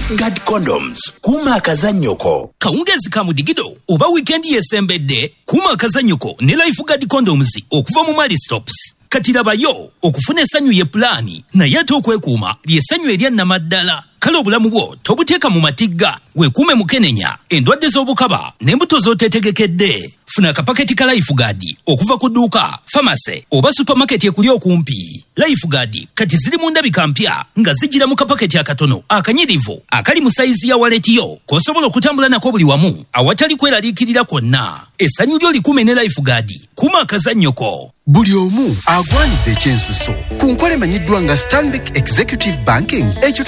Lifeguard Condoms. Kuma akazannyoko. Kawungezi ka mudigido oba weekend yesembedde kuma akazannyoko ne Lifeguard Condoms okuva mu Mali Stops. Katirabayo okufuna essanyu ye plani naye ate okwekuuma lyessanyu erya nnamaddala. Kale obulamu bwo tobuteeka mu matigga weekuume mukenenya endwadde z'obukaba n'embuto z'otetegekedde. Funa akapaketi ka Lifeguard okuva ku dduuka, pharmacy oba supermarket ekuli okumpi. Lifeguard kati ziri mu ndabika mpya nga zijjira mu kapaketi akatono akanyirivu akali mu sayizi ya waletiyo k'osobola okutambula nako buli wamu awatali kweraliikirira kwonna. Essanyu lyo likuume ne Lifeguard. Kuma akazannyoko. Buli omu agwanidde ekyensuso ku nkola emanyiddwa nga Stanbic Executive Banking. Ekyo